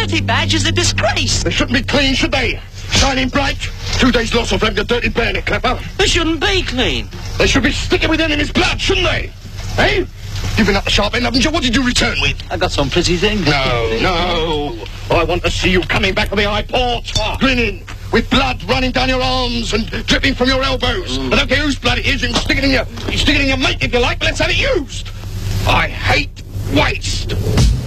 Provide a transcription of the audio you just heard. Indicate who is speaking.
Speaker 1: dirty badge is a disgrace.
Speaker 2: They shouldn't be clean, should they? Shining bright. 2 days loss of having a dirty bayonet clapper.
Speaker 1: They shouldn't be clean.
Speaker 2: They should be sticking with enemy's blood, shouldn't they? Eh? Giving up the sharp end, haven't you? What did you return with?
Speaker 1: I got some pretty things.
Speaker 2: No. I want to see you coming back from the high port, grinning, with blood running down your arms and dripping from your elbows. I don't care whose blood it is, you can stick it in your mate if you like, but let's have it used. I hate waste.